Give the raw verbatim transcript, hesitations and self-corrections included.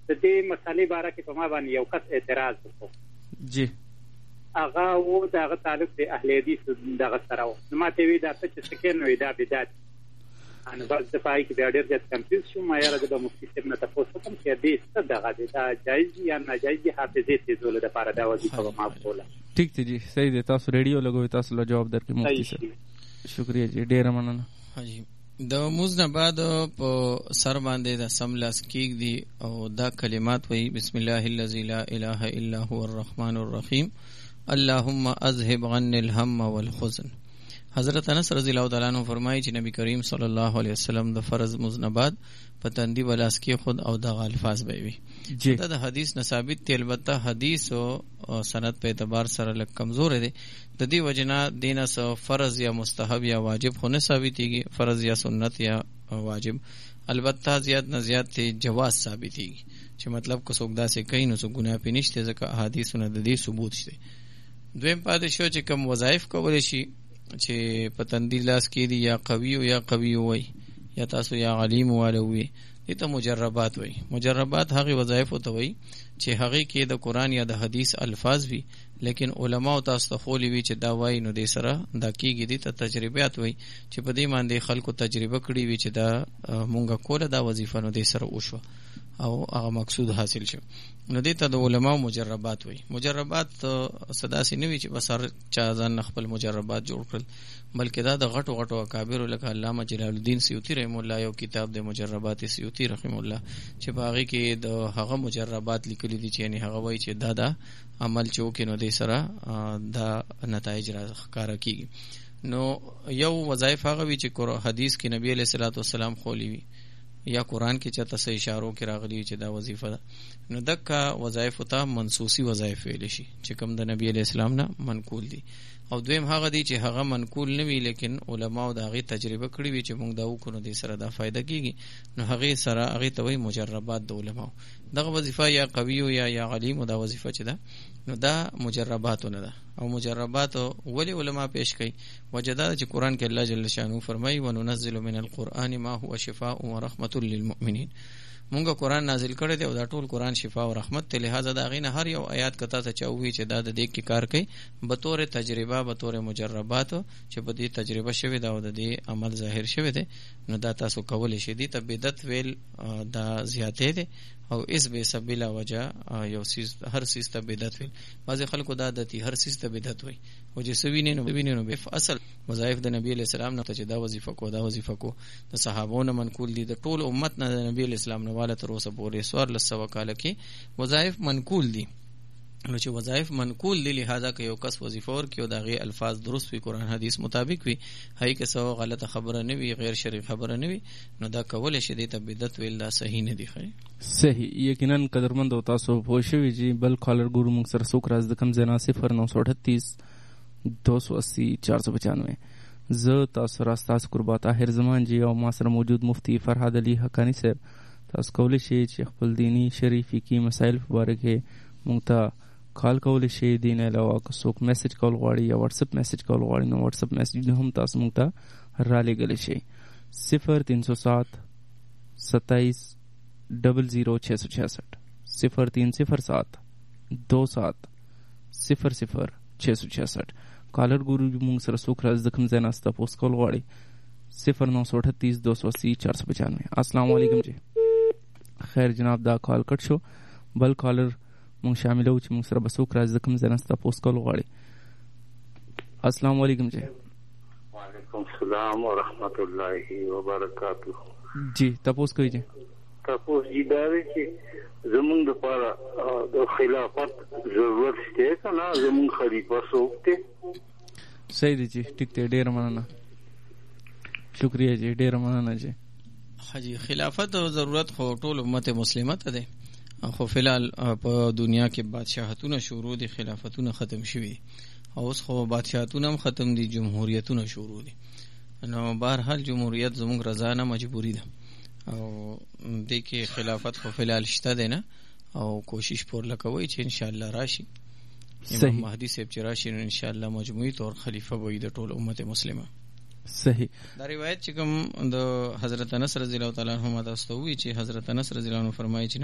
د دې مسالې باره کې په ما باندې یو کس اعتراض وکړو جی هغه و د هغه تعلق د اهل حدیث دغه سره و نو ما ته وی دا څه چې سکه نو دا بدعت ان بس د پای کې ډېر ډېر کنفیوز شوم ما یاره د مفتي صاحب نه تاسو کوم چې دې څه دغه دی دا جایز یا ناجایز دي حافظې ته زول د لپاره دا وظیفه ما کوله. ٹھیک دی جی صحیح دی تاسو ریډیو لګوي تاسو له جواب درکې مفتي صاحب شکریہ جی ډېر مننه. ها جی د موز نه بعد په سر باندې د سملاس کیک دی او دا کلمات وی بسم الله الذي لا اله الا هو الرحمن الرحیم اللهم اذهب عني الهم والحزن. حضرت انس رضی اللہ تعالیٰ عنہ فرمایي چې نبی کریم صلی الله علیه وسلم د فرض مزنبات په تندی ولاس کې خود او د الفاظ به وي. دا د حدیث نه ثابت دی، البته حدیث او سند په اعتبار سره لږ کمزور دی. د دې وجنا دینه سو فرض یا مستحب یا واجب خو نه ثابتيږي، فرض یا سنت یا واجب، البته زیات نه زیات جواز ثابتيږي چې مطلب کو څوک دا سه کوي نو څه ګناه پینشته ځکه احادیثونه د دې ثبوت شته. دویم پاتې شو چې کوم وظایف کول شي چې په تندی لاس کې دي یا قوی او یا قوی وي یا تاسو یا علیم والوي دې ته مجربات وي. مجربات هغه وظایف ته وي چې هغه کې د قران یا د حدیث الفاظ وي لیکن علما تاسو ته خولي وي چې دا وایي نو دې سره دا کېږي. دې ته تجربیات وي چې په دې باندې خلکو تجربه کړې وي چې دا مونږه کوله دا وظیفه نو دې سره وشو او هغه مقصود حاصل شو نو دې ته د علماء مجربات وي. مجربات صدا سي نه وي چې بس هر چا ځان خپل مجربات جوړ کړل، بلکې دا د غټو غټو اکابر لکه علامه جلال الدین سیوطی رحم الله یو کتاب د مجربات سیوطی رحم الله چې باغی کې د هغه مجربات لیکلي دي چې یعنی هغه وایي چې دا دا عمل چوکې نو دې سره دا نتایج را ښکارا کیږي. نو یو وظایف هغه وی چې حدیث کې نبی علیہ الصلوۃ والسلام خولي وي یا قرآن کې چاته صحیح اشارو کې راغلي چې دا وظیفه ده نو دغه وظایف ته منسوسی وظایف ویل شي چې کوم د نبی علیہ السلام نه منقول دي. او دویم هغه دي چې هغه منقول نه وي لیکن علما دا غي تجربه کړی وي چې موږ دا وکړو د سره دا فائدہ کیږي نو هغه سره هغه ته وي مجربات د علما. دغه وظیفه یا قوی یا یا علیم دا وظیفه چې ده نو دا مجربات نه ده. او مجربات ولی علما پیش کوي وجدا چې قران کې الله جل شانو فرمایي وننزل من القرآن ما هو شفاء ورحمت للمؤمنین. مونږه قران نازل کړی دی او دا ټول قران شفا او رحمت ته، لہذا دا غینه هر یو آیات کته ته چاوي چې دا د دې کې کار کوي به تور تجربه به تور مجربات چې په دې تجربه شوی دا او د دې عمل ظاهر شوی دی نو دا تاسو کول شي. دي ته بدعت ویل دا زیاته دي او اس به سبیلا وجه یو سیس هر سیس ته بدعت ویل. بعض خلکو دا دتی هر سیس ته بدعت وي او چې سوینه نو وینه نو به اصل وظایف د نبی علیہ السلام نه ته دا وظیفه کو دا وظیفه کو د صحابونو منقول دي، د ټول امت نه د نبی علیہ السلام نه والا تر اوسه پورې سوار لسو کال کې وظایف منقول دي. نو چې وظایف منقول دي لہذا که یو کس وظیفه ور کیو داغه الفاظ درست وي قران حدیث مطابق وي هي که سو غلطه خبره نه وي غیر شرعي خبره نه وي نو دا کول شي د بدعت ویل دا صحیح نه دی. خیر صحیح یقینا قدرمند او تاسو پوښوي جی بل کالر ګورو موږ سره سوک راز د کم زنا صفر نو سو اٹھتیس دو سو اسی چار سو پچانوے. ز تاسو راستاس قربا طاهر زمان جی او ما سره موجود مفتی فرحاد علی حقانی صاحب تاسو کولی شئ چې خپل دینی شریفي کی مسائل مبارک موږ ته کال کولی شئ. دین علاوه که څوک میسج کول غواړي یا واتس اپ میسج کول غواړي نو واتس اپ میسج هم تاسو موږ ته را لېږلی شئ صفر تین سو سات ستائیس ڈبل زیرو چھ سو چھیاسٹھ صفر تین صفر سات دو سات صفر صفر چھ سو چھیاسٹھ. کالر ګورو موږ سره څوک راز د کوم ځای نه تاسو کول غواړي صفر نو سو اٹھتیس دو سو اسی چار سو پچانوے. السلام علیکم جی. خیر جناب دا کال کټ شو بل کالر مونږ شاملو چې مونږ سره به څوک راځي کوم ځای نه تاسو کول غواړي. السلام علیکم جی. وعلیکم السلام ورحمۃ اللہ وبرکاتہ. جی تاسو کوی جی تاسو جی دا چې زمونږ لپاره د خلافت ضرورت شته کنه زمونږ خلیفہ څوک دی؟ صحیح دی جی ټیک ته ډیر مننه شکریہ جی ډیر مننه جی. حاجی خلافت او ضرورت خو ټول امت مسلمه ته ده خو فلال په دنیا کې بادشاہتونه شروع دي خلافتونه ختم شوي او اوس خو بادشاہتونه هم ختم دي جمهوریتونه شروع دي. نو بهرحال جمهوریت زموږ رضا نه مجبوری ده او دې کې خلافت خو فلال شته ده نه او کوشش پر لکوي چې ان شاء الله راشي امام مهدی صاحب چې راشي نو ان شاء الله مجموعي طور خلیفہ وي د ټول امت مسلمه. صحیح دا روایت چې کوم د حضرت انس رضی الله تعالی عنہ تاسو ته وی چې حضرت انس رضی الله عنه فرمایي چې